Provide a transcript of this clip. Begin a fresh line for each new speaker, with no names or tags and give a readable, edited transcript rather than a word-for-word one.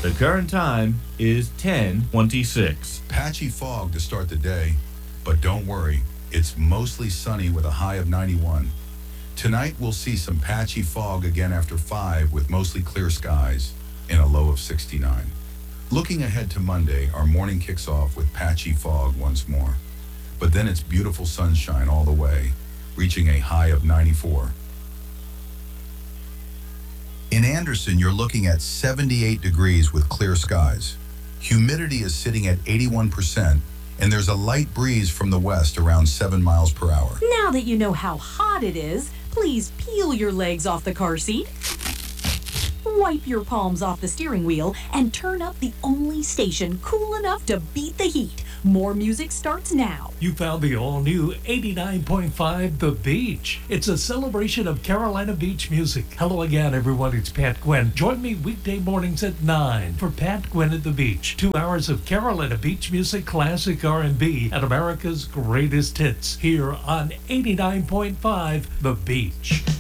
The current time is 10:26.
Patchy fog to start the day, but don't worry, it's mostly sunny with a high of 91. Tonight we'll see some patchy fog again after 5 with mostly clear skies and a low of 69. Looking ahead to Monday, our morning kicks off with patchy fog once more. But then it's beautiful sunshine all the way, reaching a high of 94. In Anderson, you're looking at 78 degrees with clear skies. Humidity is sitting at 81%, and there's a light breeze from the west around 7 miles per hour.
Now that you know how hot it is, please peel your legs off the car seat, wipe your palms off the steering wheel, and turn up the only station cool enough to beat the heat. More music starts now.
You found the all-new 89.5 The Beach. It's a celebration of Carolina Beach music. Hello again, everyone. It's Pat Gwynn. Join me weekday mornings at 9 for Pat Gwynn at the Beach. 2 hours of Carolina Beach music, classic R&B, and America's greatest hits here on 89.5 The Beach.